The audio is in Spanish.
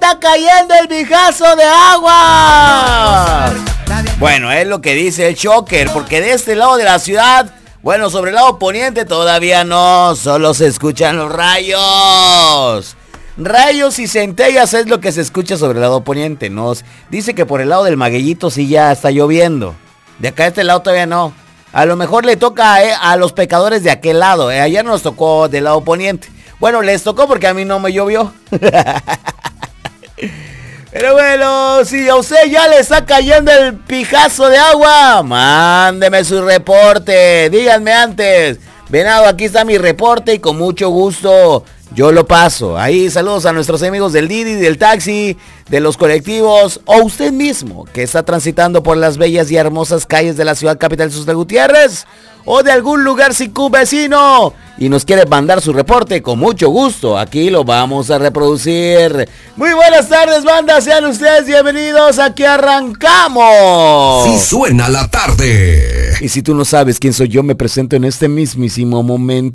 está cayendo el pijazo de agua. Bueno, es lo que dice el Shocker, porque de este lado de la ciudad, bueno, sobre el lado poniente todavía no, solo se escuchan los rayos. Rayos y centellas es lo que se escucha sobre el lado poniente. Nos dice que por el lado del Magueyito sí ya está lloviendo. De acá a este lado todavía no. A lo mejor le toca a los pecadores de aquel lado. Ayer nos tocó del lado poniente. Bueno, les tocó porque a mí no me llovió. Pero bueno, si a usted ya le está cayendo el pijazo de agua, mándeme su reporte. Díganme antes. Venado, aquí está mi reporte y con mucho gusto yo lo paso. Ahí saludos a nuestros amigos del Didi, del taxi, de los colectivos, o usted mismo que está transitando por las bellas y hermosas calles de la ciudad capital Sus de Gutiérrez, o de algún lugar vecino y nos quiere mandar su reporte, con mucho gusto, aquí lo vamos a reproducir. Muy buenas tardes, banda, sean ustedes bienvenidos, aquí arrancamos. Sí suena la tarde. Y si tú no sabes quién soy yo, me presento en este mismísimo momento.